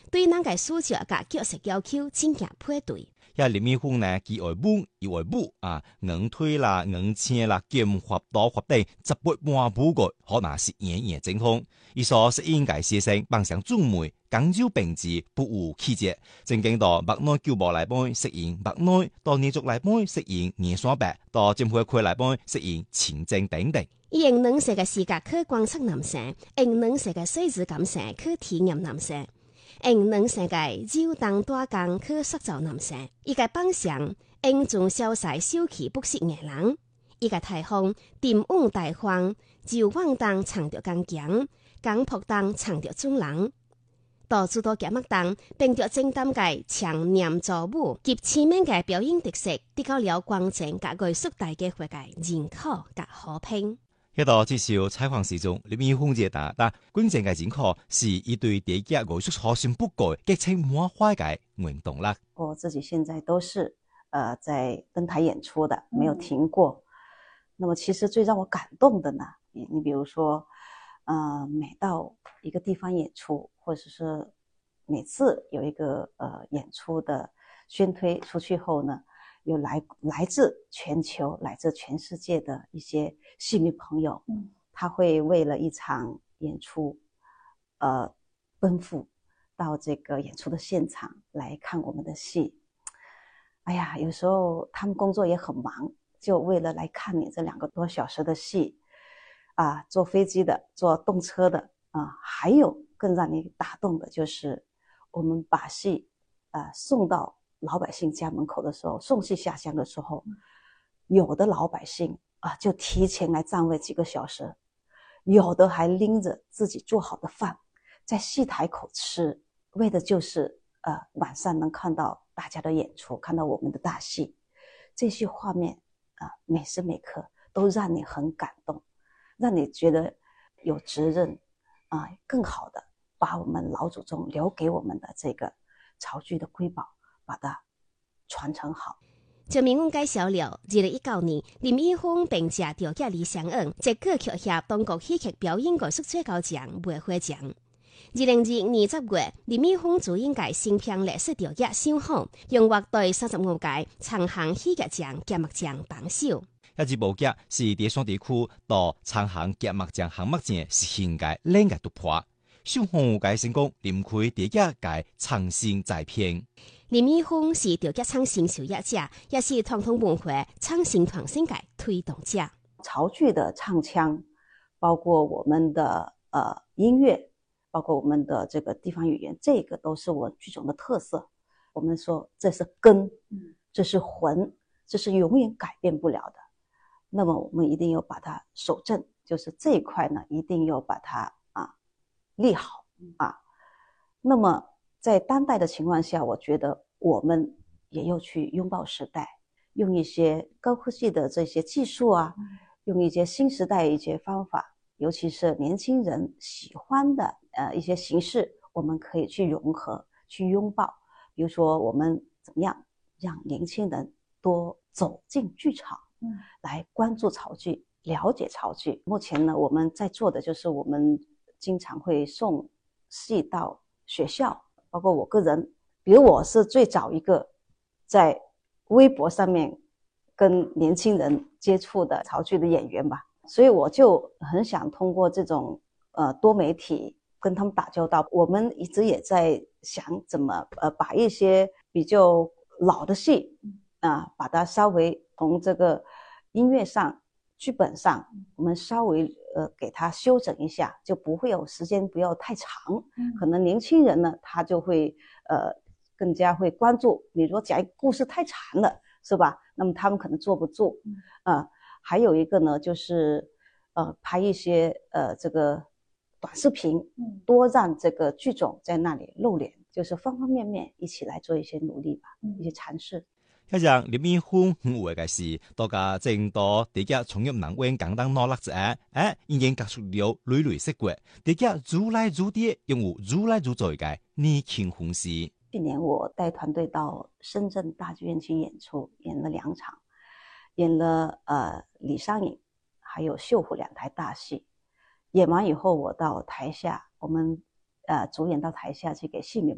对咱嘅主角甲角色要求真正配对。 林美凤呢，佢會舞，又會舞啊，硬推啦，硬車啦，劍滑刀滑地，18般武個，可能是演員精通。伊所適應嘅寫成，扮上中美，講究並治，不無氣節。正經到白內舊幕內邊適應白內，到年族內邊適應年山白，到政府區內邊適應前正等等。 伊用兩世嘅視覺去觀察男性，用兩世嘅細緻感性去體驗男性。用兩世嘅柔動大剛去塑造男性，伊個扮相用從瀟灑秀氣不失藝人，伊個台風沉穩大方，就往當藏着剛強，剛樸當藏着中人。到諸多節目當，並着正當嘅強念造舞及前面嘅表演特色，得到了觀眾甲藝術大家伙嘅認可甲好評。 一度接受採訪時中，林美鳳姐答：觀眾嘅認可是一對第一藝術初心不改、激情滿懷嘅運動啦。 我自己現在都是在登台演出的，沒有停過。那麼其實最讓我感動的呢，你比如說，每到一個地方演出，或者是每次有一個演出的宣推出去後呢，有來自全球、來自全世界的一些戲迷朋友，他會為了一場演出，奔赴到這個演出的現場來看我們的戲。哎呀，有時候他們工作也很忙，就為了來看你這2個多小時的戲，坐飛機的，坐動車的，還有更讓你打動的就是我們把戲送到老百姓家門口的時候，送戲下鄉的時候，有的老百姓就提前來站位幾個小時，有的還拎着自己做好的飯在戲台口吃，為的就是晚上能看到大家的演出，看到我們的大戲。這些畫面每時每刻都讓你很感動，讓你覺得有責任更好的把我們老祖宗留給我們的這個潮劇的瑰寶把它傳承好。 就明我介紹了2019年林美鳳並借調解李相恩在歌劇協中國戲劇表演藝術最高獎梅花獎。2020年10月，林美鳳主演嘅新片歷史調解小紅，用獲對35屆長行戲劇獎節目獎榜首。 一支部劇是第三地區到長行節目獎項目獎實現嘅另一個突破。小紅嘅成功連開第一屆長新製片。 林美鳳是調解長新受益者，也是傳統文化長新創新嘅推動者。 潮劇的唱腔，包括我們的音樂，包括我們的這個地方語言，這個都是我劇種的特色。我們說這是根，這是魂，這是永遠改變不了的。那麼我們一定要把它守正，就是這一塊呢，一定要把它立好那麼在當代的情況下，我覺得我們也要去擁抱時代，用一些高科技的這些技術用一些新時代一些方法，尤其是年輕人喜歡的一些形式，我們可以去融合，去擁抱。比如說我們怎麼樣讓年輕人多走進劇場，來關注潮劇，了解潮劇。目前呢，我們在做的就是我們經常會送戲到學校，包括我個人，比如我是最早一個在微博上面跟年輕人接觸的潮劇的演員吧，所以我就很想通過這種多媒體跟他們打交道。我們一直也在想怎麼把一些比較老的戲把它稍微從這個音樂上、劇本上，我們稍微給它修整一下，就不會有時間不要太長。可能年輕人呢，他就會更加會關注。你如果講一個故事太長了，是吧？那麼他們可能坐不住。還有一個呢，就是拍一些這個短視頻，多讓這個劇種在那裡露臉，就是方方面面一起來做一些努力吧，一些嘗試。 一樣林美鳳有嘅事，大家正多大家從入能溫簡單努力者，已經結束了累累生活，大家做來做啲，用有做來做做嘅年輕歡喜。 去年我帶團隊到深圳大劇院去演出，演了2場，演了李商隱還有繡虎2台大戲。演完以後，我到台下，我們主演到台下去給戲迷